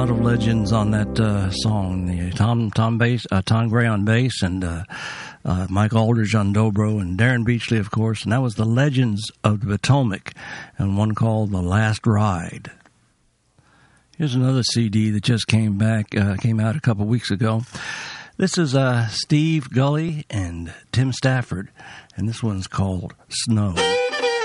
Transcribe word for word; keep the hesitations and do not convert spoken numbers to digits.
lot of legends on that uh, song. Tom Tom bass, uh, Tom Gray on bass, and uh, uh, Mike Aldridge on dobro, and Darren Beachley, of course. And that was the Legends of the Potomac, and one called "The Last Ride." Here's another C D that just came back, uh, came out a couple weeks ago. This is uh, Steve Gully and Tim Stafford, and this one's called "Snow."